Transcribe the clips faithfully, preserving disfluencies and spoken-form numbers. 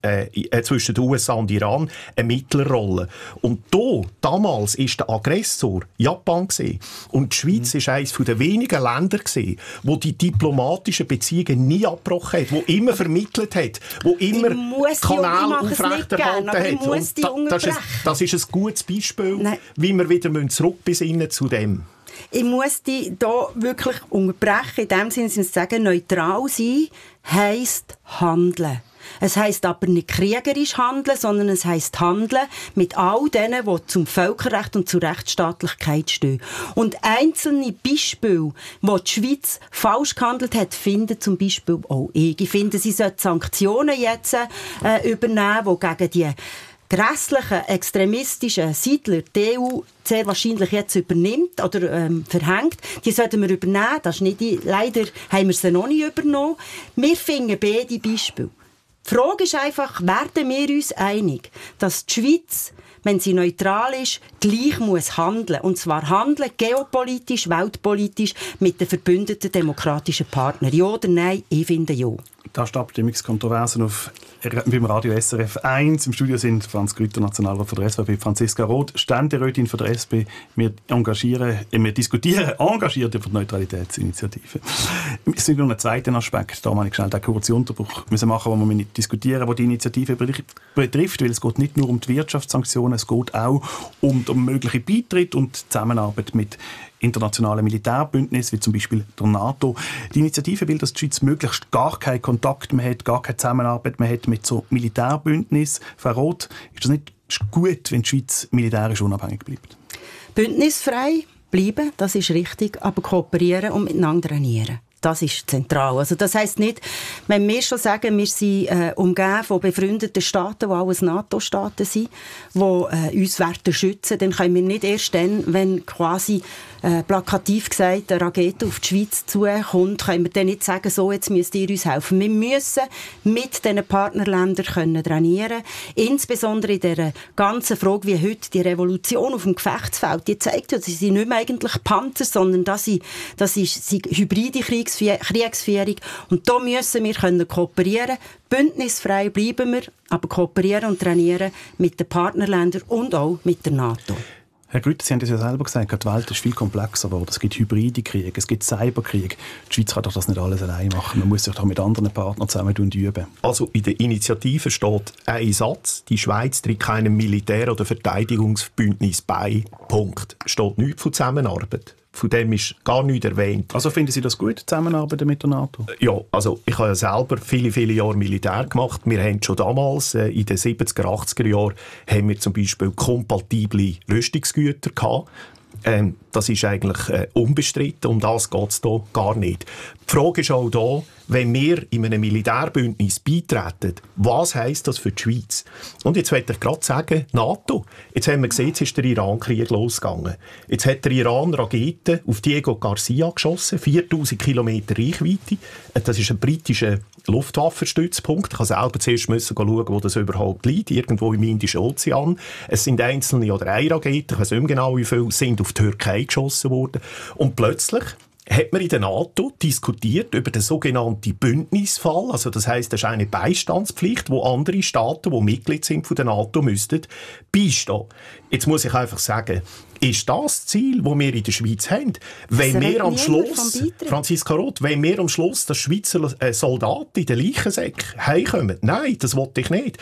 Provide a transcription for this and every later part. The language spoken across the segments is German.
Äh, zwischen den U S A und Iran eine Mittlerrolle. Und da, damals war der Aggressor Japan gewesen. Und die Schweiz war mhm. eines der wenigen Länder gewesen, wo die diplomatischen Beziehungen nie abgebrochen hat, wo immer vermittelt hat, wo immer Kanäle aufrechterhalten hat. Und da, das, ist ein, das ist ein gutes Beispiel, Nein. wie wir wieder zurückbesinnen zu dem. Ich muss dich hier wirklich unterbrechen. In dem Sinne zu sagen, neutral sein heisst handeln. Es heisst aber nicht kriegerisch handeln, sondern es heisst handeln mit all denen, die zum Völkerrecht und zur Rechtsstaatlichkeit stehen. Und einzelne Beispiele, wo die Schweiz falsch gehandelt hat, finden zum Beispiel auch ich. Ich finde, sie sollten Sanktionen jetzt äh, übernehmen, die gegen die grässlichen, extremistischen Siedler die E U sehr wahrscheinlich jetzt übernimmt oder ähm, verhängt. Die sollten wir übernehmen. Das ist nicht die, leider haben wir sie noch nicht übernommen. Wir finden beide Beispiele. Die Frage ist einfach, werden wir uns einig, dass die Schweiz, wenn sie neutral ist, gleich muss handeln. Und zwar handeln geopolitisch, weltpolitisch mit den verbündeten demokratischen Partnern. Ja oder nein? Ich finde ja. Da ist die Abstimmungskontroversen auf beim Radio S R F eins. Im Studio sind Franz Grütter, Nationalrat von der S V P, Franziska Roth, Ständerätin von der S P. Wir engagieren, wir diskutieren engagiert über die Neutralitätsinitiative. Es ist noch ein zweiter Aspekt, da muss ich schnell den kurzen Unterbruch müssen machen, wo wir nicht diskutieren, wo die Initiative betrifft, weil es geht nicht nur um die Wirtschaftssanktionen, es geht auch um, um mögliche Beitritt und Zusammenarbeit mit internationale Militärbündnisse, wie zum Beispiel der NATO. Die Initiative will, dass die Schweiz möglichst gar keinen Kontakt mehr hat, gar keine Zusammenarbeit mehr hat mit so Militärbündnissen. Frau Roth, ist das nicht gut, wenn die Schweiz militärisch unabhängig bleibt? Bündnisfrei bleiben, das ist richtig, aber kooperieren und miteinander trainieren. Das ist zentral. Also das heisst nicht, wenn wir schon sagen, wir sind äh, umgeben von befreundeten Staaten, die alles NATO-Staaten sind, die äh, uns Werte schützen, dann können wir nicht erst dann, wenn quasi äh, plakativ gesagt eine Rakete auf die Schweiz zukommt, können wir dann nicht sagen, so, jetzt müsst ihr uns helfen. Wir müssen mit diesen Partnerländern können trainieren. Insbesondere in dieser ganzen Frage, wie heute die Revolution auf dem Gefechtsfeld, die zeigt ja, sie sind nicht mehr eigentlich Panzer, sondern das ist, das ist, sind hybride Kriegs Kriegsführung. Und da müssen wir können kooperieren. Bündnisfrei bleiben wir, aber kooperieren und trainieren mit den Partnerländern und auch mit der NATO. Herr Grütter, Sie haben das ja selber gesagt, die Welt ist viel komplexer geworden. Es gibt hybride Kriege, es gibt Cyberkrieg. Die Schweiz kann doch das nicht alles allein machen. Man muss sich doch mit anderen Partnern zusammen üben. Also in der Initiative steht ein Satz, die Schweiz tritt keinem Militär- oder Verteidigungsbündnis bei. Punkt. Steht nichts von Zusammenarbeit. Von dem ist gar nichts erwähnt. Also finden Sie das gut, Zusammenarbeiten mit der NATO? Ja, also ich habe ja selber viele, viele Jahre Militär gemacht. Wir haben schon damals, äh, in den siebziger, achtziger Jahren, haben wir zum Beispiel kompatible Rüstungsgüter gehabt. Ähm, das ist eigentlich äh, unbestritten. Um das geht es hier gar nicht. Die Frage ist auch hier, wenn wir in einem Militärbündnis beitreten, was heisst das für die Schweiz? Und jetzt möchte ich gerade sagen, NATO. Jetzt haben wir gesehen, jetzt ist der Iran-Krieg losgegangen. Jetzt hat der Iran Raketen auf Diego Garcia geschossen, viertausend Kilometer Reichweite. Das ist ein britischer Luftwaffenstützpunkt. Ich musste selber zuerst müssen schauen, wo das überhaupt liegt, irgendwo im Indischen Ozean. Es sind einzelne oder eine Rakete, ich weiß nicht mehr genau, wie viele, sind auf die Türkei geschossen worden. Und plötzlich hat man in der NATO diskutiert über den sogenannten Bündnisfall. Also das heisst, das ist eine Beistandspflicht, wo andere Staaten, die Mitglied sind von der NATO, müssten beistehen. Jetzt muss ich einfach sagen, ist das das Ziel, das wir in der Schweiz haben? Wenn wir am Schluss, Franziska Roth, wenn wir am Schluss das Schweizer Soldaten in den Leichensäck heimkommen? Nein, das wollte ich nicht.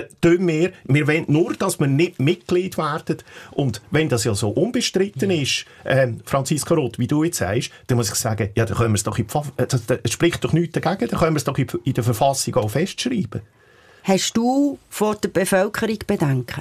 Wir, wir wollen nur, dass wir nicht Mitglied werden. Und wenn das ja so unbestritten ja. ist, äh, Franziska Roth, wie du jetzt sagst, dann muss ich sagen, ja, dann können wir es doch in die Pf- das, das spricht doch nichts dagegen, dann können wir es doch in, in der Verfassung auch festschreiben. Hast du vor der Bevölkerung Bedenken?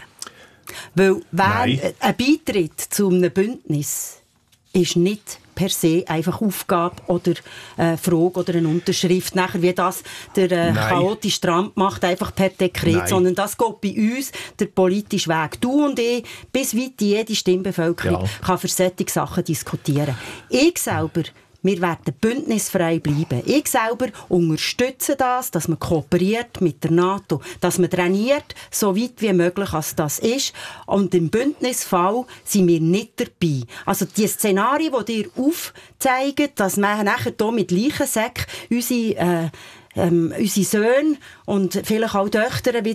Weil wer, ein Beitritt zu einem Bündnis ist nicht per se einfach Aufgabe oder äh, Frage oder eine Unterschrift, nachher wie das der äh, chaotische Trump macht, einfach per Dekret, Nein. sondern das geht bei uns der politische Weg. Du und ich, bis weit jede Stimmbevölkerung ja. kann für solche Sachen diskutieren. Ich selber, wir werden bündnisfrei bleiben. Ich selber unterstütze das, dass man kooperiert mit der NATO, dass man trainiert, so weit wie möglich als das ist. Und im Bündnisfall sind wir nicht dabei. Also die Szenarien, die dir aufzeigen, dass wir nachher hier mit Leichensäcken unsere äh, ähm, unsere Söhne und vielleicht auch Töchter wieder